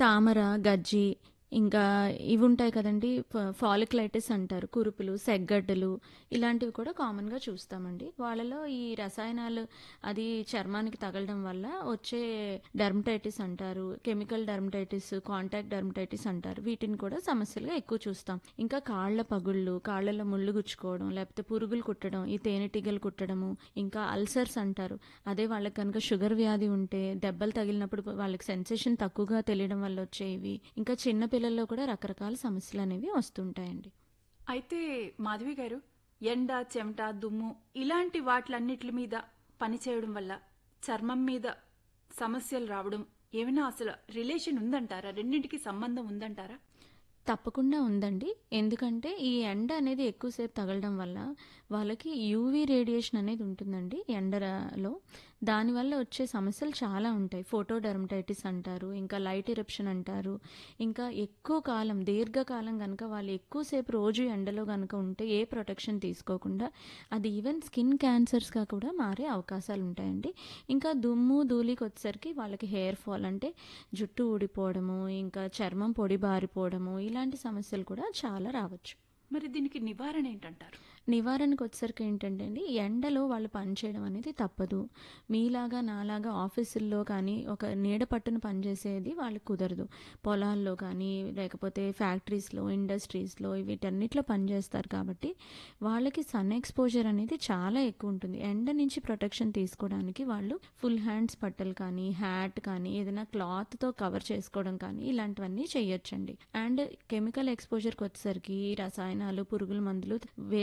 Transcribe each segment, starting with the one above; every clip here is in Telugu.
తామర, గజ్జి ఇంకా ఇవుంటాయి కదండీ! ఫాలిక్యులైటిస్ అంటారు. కురుపులు, సెగ్గడ్డలు ఇలాంటివి కూడా కామన్‌గా చూస్తామండి. వాళ్ళలో ఈ రసాయనాలు అది చర్మానికి తగలడం వల్ల వచ్చే డెర్మటైటిస్ అంటారు. కెమికల్ డెర్మటైటిస్, కాంటాక్ట్ డెర్మటైటిస్ అంటారు. వీటిని కూడా సమస్యలుగా ఎక్కువ చూస్తాం. ఇంకా కాళ్ళ పగుళ్ళు, కాళ్ళలో ముళ్ళు గుచ్చుకోవడం, లేకపోతే పురుగులు కుట్టడం, ఈ తేనెటీగలు కుట్టడము, ఇంకా అల్సర్స్ అంటారు. అదే వాళ్ళకి కనుక షుగర్ వ్యాధి ఉంటే దెబ్బలు తగిలినప్పుడు వాళ్ళకి సెన్సేషన్ తక్కువగా తెలియడం వల్ల వచ్చేవి. ఇంకా చిన్న పిల్లల్లో కూడా రకరకాల సమస్యలు అనేవి వస్తుంటాయండి. అయితే మాధవి గారు, ఎండ, చెమట, దుమ్ము ఇలాంటి వాటిలన్నిటి మీద పనిచేయడం వల్ల చర్మం మీద సమస్యలు రావడం ఏమైనా అసలు రిలేషన్ ఉందంటారా? రెండింటికి సంబంధం ఉందంటారా? తప్పకుండా ఉందండి. ఎందుకంటే ఈ ఎండ అనేది ఎక్కువసేపు తగలడం వల్ల వాళ్ళకి యూవీ రేడియేషన్ అనేది ఉంటుందండి ఎండలో. దానివల్ల వచ్చే సమస్యలు చాలా ఉంటాయి. ఫోటో డెర్మటైటిస్ అంటారు. ఇంకా లైట్ ఇరప్షన్ అంటారు. ఇంకా ఎక్కువ కాలం దీర్ఘకాలం గనక వాళ్ళు ఎక్కువసేపు రోజు ఎండలో గనక ఉంటే ఏ ప్రొటెక్షన్ తీసుకోకుండా అది ఈవెన్ స్కిన్ క్యాన్సర్స్‌గా కూడా మారే అవకాశాలు ఉంటాయండి. ఇంకా దుమ్ము, ధూళికి వచ్చేసరికి వాళ్ళకి హెయిర్ ఫాల్ అంటే జుట్టు ఊడిపోవడము, ఇంకా చర్మం పొడి బారిపోవడము ఇలాంటి సమస్యలు కూడా చాలా రావచ్చు. మరి దీనికి నివారణ ఏంటంటారు? నివారణకు వచ్చేసరికి ఏంటంటే అండి, ఎండలో వాళ్ళు పనిచేయడం అనేది తప్పదు. మీలాగా నాలాగా ఆఫీసుల్లో కానీ ఒక నీడ పట్టున పనిచేసేది వాళ్ళకి కుదరదు. పొలాల్లో కానీ లేకపోతే ఫ్యాక్టరీస్లో, ఇండస్ట్రీస్లో వీటన్నిటిలో పనిచేస్తారు కాబట్టి వాళ్ళకి సన్ ఎక్స్పోజర్ అనేది చాలా ఎక్కువ ఉంటుంది. ఎండ నుంచి ప్రొటెక్షన్ తీసుకోవడానికి వాళ్ళు ఫుల్ హ్యాండ్స్ బట్టలు కానీ, హ్యాట్ కానీ, ఏదైనా క్లాత్తో కవర్ చేసుకోవడం కానీ ఇలాంటివన్నీ చేయొచ్చండి. అండ్ కెమికల్ ఎక్స్పోజర్కి వచ్చేసరికి రసాయనాలు, పురుగుల మందులు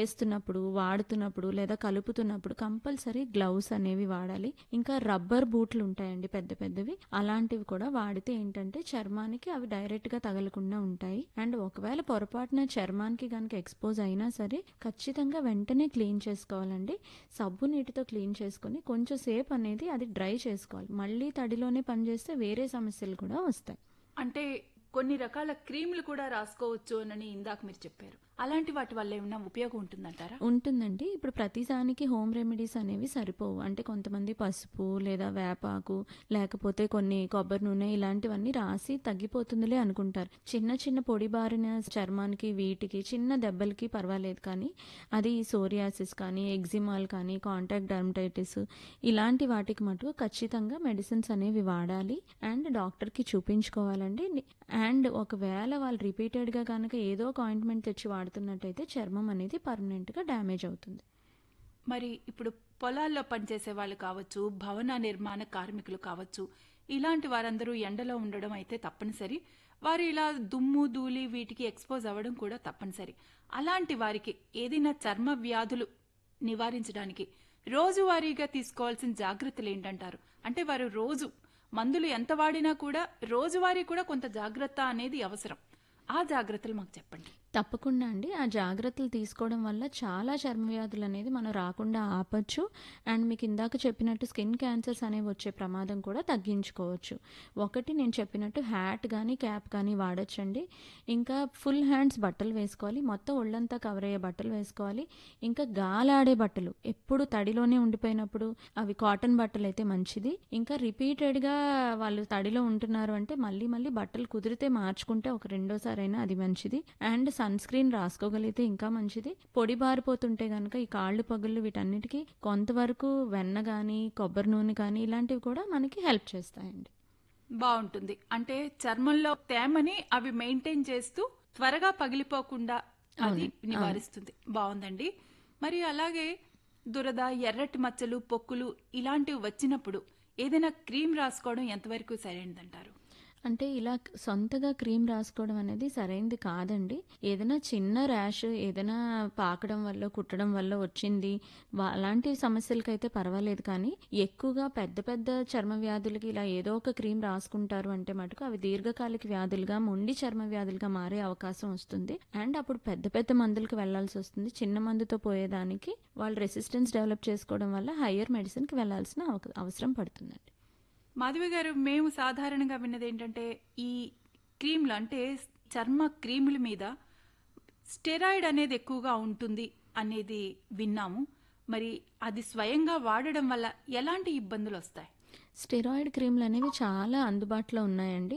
వాడుతున్నప్పుడు లేదా కలుపుతున్నప్పుడు కంపల్సరీ గ్లౌస్ అనేవి వాడాలి. ఇంకా రబ్బర్ బూట్లు ఉంటాయండి పెద్ద పెద్దవి. అలాంటివి కూడా వాడితే ఏంటంటే చర్మానికి అవి డైరెక్ట్ గా తగలకుండా ఉంటాయి. అండ్ ఒకవేళ పొరపాటున చర్మానికి గనక ఎక్స్పోజ్ అయినా సరే ఖచ్చితంగా వెంటనే క్లీన్ చేసుకోవాలండి. సబ్బు నీటితో క్లీన్ చేసుకొని కొంచెం సేపు అనేది అది డ్రై చేసుకోవాలి. మళ్ళీ తడిలోనే పనిచేస్తే వేరే సమస్యలు కూడా వస్తాయి. అంటే కొన్ని రకాల క్రీములు కూడా రాసుకోవచ్చు అని ఇందాక మీరు చెప్పారు. అలాంటి వాటి వల్ల ఏమైనా ఉపయోగం ఉంటుందంటారా? ఉంటుందండి. ఇప్పుడు ప్రతిదానికి హోమ్ రెమెడీస్ అనేవి సరిపోవు. అంటే కొంతమంది పసుపు లేదా వేపాకు లేకపోతే కొన్ని కొబ్బరి నూనె ఇలాంటివన్నీ రాసి తగ్గిపోతుందిలే అనుకుంటారు. చిన్న చిన్న పొడి బారిన చర్మానికి వీటికి చిన్న దెబ్బలకి పర్వాలేదు, కానీ అది సోరియాసిస్ కానీ, ఎగ్జిమాల్ కానీ, కాంటాక్ట్ డెర్మటైటిస్ ఇలాంటి వాటికి మటుకు ఖచ్చితంగా మెడిసిన్స్ అనేవి వాడాలి అండ్ డాక్టర్కి చూపించుకోవాలండి. అండ్ ఒకవేళ వాళ్ళు రిపీటెడ్గా కనుక ఏదో ఒక ఆయింట్మెంట్ తెచ్చి వాడుతున్నట్టయితే చర్మం అనేది పర్మనెంట్గా డ్యామేజ్ అవుతుంది. మరి ఇప్పుడు పొలాల్లో పనిచేసే వాళ్ళు కావచ్చు, భవన నిర్మాణ కార్మికులు కావచ్చు, ఇలాంటి వారందరూ ఎండలో ఉండడం అయితే తప్పనిసరి. వారు ఇలా దుమ్ము, ధూళి వీటికి ఎక్స్పోజ్ అవ్వడం కూడా తప్పనిసరి. అలాంటి వారికి ఏదైనా చర్మ వ్యాధులు నివారించడానికి రోజువారీగా తీసుకోవాల్సిన జాగ్రత్తలు ఏంటంటారు? అంటే వారు రోజు మందులు ఎంత వాడినా కూడా రోజువారీ కూడా కొంత జాగ్రత్త అనేది అవసరం. ఆ జాగ్రత్తలు మాకు చెప్పండి. తప్పకుండా అండి. ఆ జాగ్రత్తలు తీసుకోవడం వల్ల చాలా చర్మ వ్యాధులు అనేది మనం రాకుండా ఆపచ్చు. అండ్ మీకు ఇందాక చెప్పినట్టు స్కిన్ క్యాన్సర్స్ అనేవి వచ్చే ప్రమాదం కూడా తగ్గించుకోవచ్చు. ఒకటి నేను చెప్పినట్టు హ్యాట్ కానీ క్యాప్ కానీ వాడచ్చండి. ఇంకా ఫుల్ హ్యాండ్స్ బట్టలు వేసుకోవాలి. మొత్తం ఒళ్ళంతా కవర్ అయ్యే బట్టలు వేసుకోవాలి. ఇంకా గాలాడే బట్టలు ఎప్పుడు తడిలోనే ఉండిపోయినప్పుడు అవి కాటన్ బట్టలు అయితే మంచిది. ఇంకా రిపీటెడ్గా వాళ్ళు తడిలో ఉంటున్నారు అంటే మళ్ళీ మళ్ళీ బట్టలు కుదిరితే మార్చుకుంటే ఒక రెండోసారైనా అది మంచిది. అండ్ సన్ స్క్రీన్ రాసుకోగలిగితే ఇంకా మంచిది. పొడి బారిపోతుంటే గనక ఈ కాళ్ళు పగుళ్ళు వీటన్నిటికీ కొంతవరకు వెన్న కానీ, కొబ్బరి నూనె కానీ ఇలాంటివి కూడా మనకి హెల్ప్ చేస్తాయండి. బాగుంటుంది. అంటే చర్మంలో తేమని అవి మెయింటైన్ చేస్తూ త్వరగా పగిలిపోకుండా అది నివారిస్తుంది. బాగుందండి. మరి అలాగే దురద, ఎర్రటి మచ్చలు, పొక్కులు ఇలాంటివి వచ్చినప్పుడు ఏదైనా క్రీమ్ రాసుకోవడం ఎంతవరకు సరైనదంటారు? అంటే ఇలా సొంతగా క్రీమ్ రాసుకోవడం అనేది సరైనది కాదండి. ఏదైనా చిన్న ర్యాష్ ఏదైనా పాకడం వల్ల, కుట్టడం వల్ల వచ్చింది అలాంటి సమస్యలకైతే పర్వాలేదు, కానీ ఎక్కువగా పెద్ద పెద్ద చర్మ వ్యాధులకి ఇలా ఏదో ఒక క్రీమ్ రాసుకుంటారు అంటే మటుకు అవి దీర్ఘకాలిక వ్యాధులుగా, మొండి చర్మ వ్యాధులుగా మారే అవకాశం వస్తుంది. అండ్ అప్పుడు పెద్ద పెద్ద మందులకు వెళ్లాల్సి వస్తుంది. చిన్న మందుతో పోయేదానికి వాళ్ళు రెసిస్టెన్స్ డెవలప్ చేసుకోవడం వల్ల హయ్యర్ మెడిసిన్కి వెళ్లాల్సిన అవసరం పడుతుందండి. మాధవి గారు, మేము సాధారణంగా విన్నది ఏంటంటే ఈ క్రీమ్లు అంటే చర్మ క్రీముల మీద స్టెరాయిడ్ అనేది ఎక్కువగా ఉంటుంది అనేది విన్నాము. మరి అది స్వయంగా వాడడం వల్ల ఎలాంటి ఇబ్బందులు వస్తాయి? స్టెరాయిడ్ క్రీమ్లు అనేవి చాలా అందుబాటులో ఉన్నాయండి.